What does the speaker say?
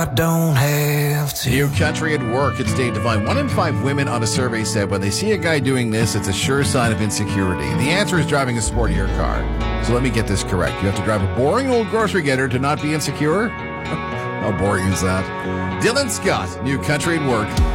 I don't have to. New country at work. It's Dave Devine. 1 in 5 women on a survey said when they see a guy doing this, it's a sure sign of insecurity. The answer is driving a sportier car. So let me get this correct. You have to drive a boring old grocery getter to not be insecure? How boring is that? Dylan Scott, New country at work.